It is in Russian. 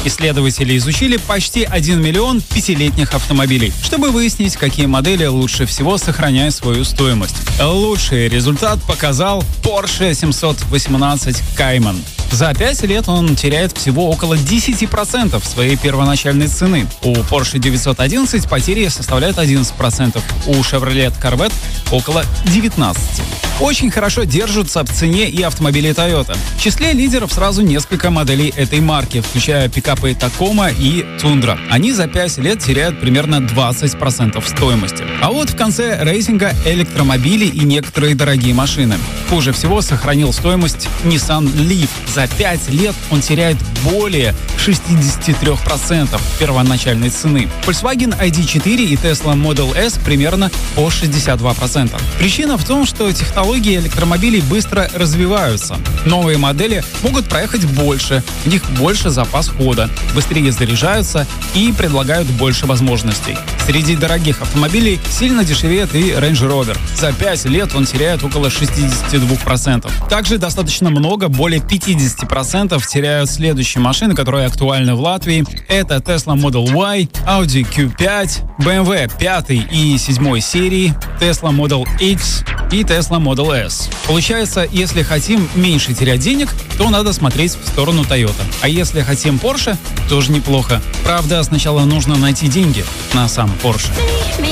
Исследователи изучили почти 1 миллион пятилетних автомобилей, чтобы выяснить, какие модели лучше всего сохраняют свою стоимость. Лучший результат показал Porsche 718 Cayman. За 5 лет он теряет всего около 10% своей первоначальной цены. У Porsche 911 потери составляют 11%, у Chevrolet Corvette около 19%. Очень хорошо держатся в цене и автомобили Toyota. В числе лидеров сразу несколько моделей этой марки, включая пикапы Tacoma и Tundra. Они за 5 лет теряют примерно 20% стоимости. А вот в конце рейтинга электромобили и некоторые дорогие машины. Хуже всего сохранил стоимость Nissan Leaf. За 5 лет он теряет более 63% первоначальной цены. Volkswagen ID4 и Tesla Model S примерно по 62%. Причина в том, что технологии электромобилей быстро развиваются. Новые модели могут проехать больше, в них больше запас хода, быстрее заряжаются и предлагают больше возможностей. Среди дорогих автомобилей сильно дешевеет и Range Rover. За 5 лет он теряет около 62%. Также достаточно много, более 50% теряют следующие машины, которые актуальны в Латвии. Это Tesla Model Y, Audi Q5, BMW 5 и 7 серии, Tesla Model X и Tesla Model S. Получается, если хотим меньше терять денег, то надо смотреть в сторону Toyota. А если хотим Porsche, тоже неплохо. Правда, сначала нужно найти деньги на сам Porsche.